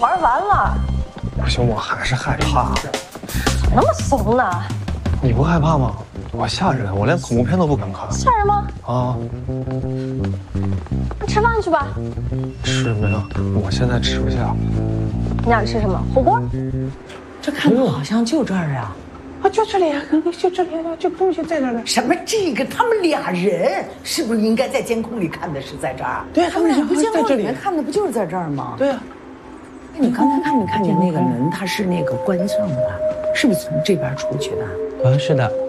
玩完了。 不行，我还是害怕。 咋那么怂呢？ 你不害怕吗？我吓人，我连恐怖片都不敢看。 吓人吗？ 啊， 那吃饭去吧。 吃没有？我现在吃不下。 你想吃什么？火锅？ 这看着好像就这儿啊。 啊，就这里啊，哥哥，就这里了，就东西在这儿了。 什么这个？他们俩人是不是应该在监控里看的是在这儿？ 对啊， 他们俩不监在这里控里面看的不就是在这儿吗？ 对啊。 你刚才看没看见那个人？他是那个关上的，是不是从这边出去的？ 是的。